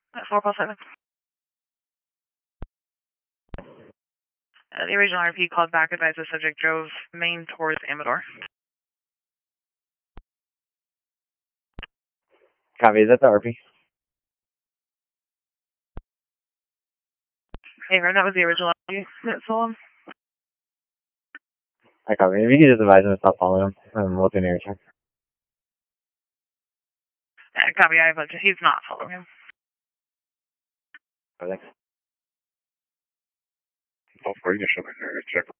4+7. The original RP called back, advised the subject drove main towards Amador. Copy, is that the RP? Hey, that was the original RP that saw him. I copy. If you can just advise him to stop following him, and we'll do an air check. Copy, he's not following him. Oh, thanks. All 4 initial check.